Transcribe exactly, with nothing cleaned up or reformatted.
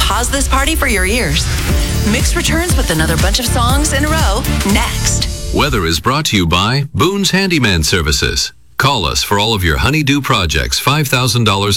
pause this party for your ears. Mix returns with another bunch of songs in a row next. Weather is brought to you by Boone's Handyman Services. Call us for all of your honeydew projects. five thousand dollars